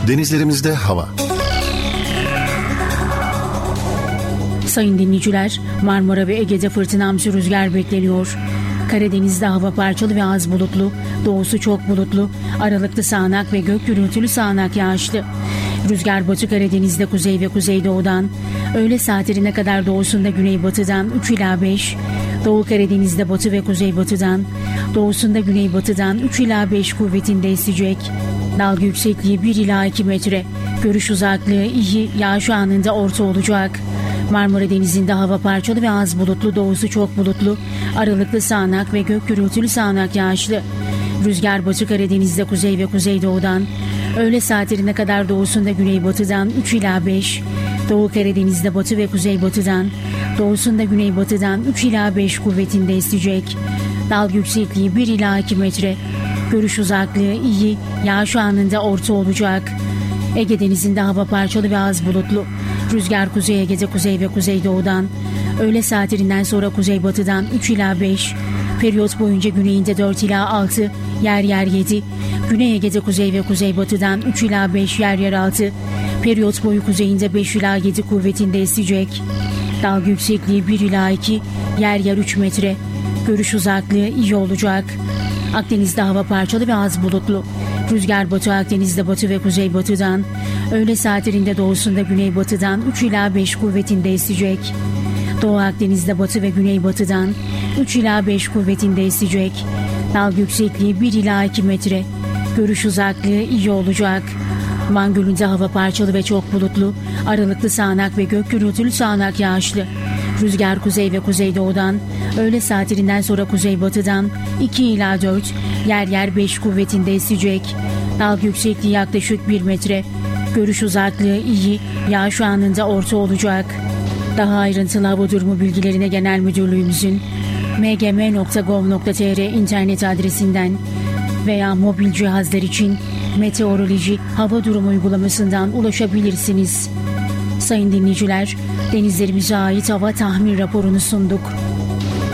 Denizlerimizde hava. Sayın dinleyiciler, Marmara ve Ege'de fırtınamsı rüzgar bekleniyor. Karadeniz'de hava parçalı ve az bulutlu, doğusu çok bulutlu, aralıklı sağanak ve gök gürültülü sağanak yağışlı. Rüzgar Batı Karadeniz'de kuzey ve kuzeydoğudan, öğle saatlerine kadar doğusunda güneybatıdan 3 ila 5, Doğu Karadeniz'de batı ve kuzeybatıdan, doğusunda güneybatıdan 3 ila 5 kuvvetinde esecek. Dalga yüksekliği 1 ila 2 metre, görüş uzaklığı iyi, yağış anında orta olacak. Marmara Denizi'nde hava parçalı ve az bulutlu, doğusu çok bulutlu, aralıklı sağanak ve gök gürültülü sağanak yağışlı. Rüzgar Batı Karadeniz'de kuzey ve kuzeydoğudan, öğle saatlerine kadar doğusunda güneybatıdan 3 ila 5, Doğu Karadeniz'de batı ve kuzeybatıdan, doğusunda güneybatıdan 3 ila 5 kuvvetinde esecek. Dalga yüksekliği 1 ila 2 metre, görüş uzaklığı iyi, yağış anında orta olacak. Ege Denizi'nde hava parçalı ve az bulutlu. Rüzgar Kuzey Ege'de kuzey ve kuzeydoğudan, öğle saatlerinden sonra kuzeybatıdan 3 ila 5, periyot boyunca güneyinde 4 ila 6, yer yer 7, Güney Ege'de kuzey ve kuzeybatıdan 3 ila 5, yer yer 6, periyot boyu kuzeyinde 5 ila 7 kuvvetinde esecek. Dalga yüksekliği 1 ila 2, yer yer 3 metre, görüş uzaklığı iyi olacak. Akdeniz'de hava parçalı ve az bulutlu. Rüzgar Batı Akdeniz'de batı ve kuzeybatıdan, öğle saatlerinde doğusunda güneybatıdan 3 ila 5 kuvvetinde esecek. Doğu Akdeniz'de batı ve güneybatıdan 3 ila 5 kuvvetinde esecek. Dalga yüksekliği 1 ila 2 metre, görüş uzaklığı iyi olacak. Van Gölü'nde hava parçalı ve çok bulutlu, aralıklı sağanak ve gök gürültülü sağanak yağışlı. Rüzgar kuzey ve kuzeydoğudan, öğle saatlerinden sonra kuzeybatıdan 2 ila 4, yer yer 5 kuvvetinde esecek. Dalga yüksekliği yaklaşık 1 metre, görüş uzaklığı iyi, yağış anında orta olacak. Daha ayrıntılı hava durumu bilgilerine Genel Müdürlüğümüzün mgm.gov.tr internet adresinden veya mobil cihazlar için meteoroloji hava durumu uygulamasından ulaşabilirsiniz. Sayın dinleyiciler, denizlerimize ait hava tahmin raporunu sunduk.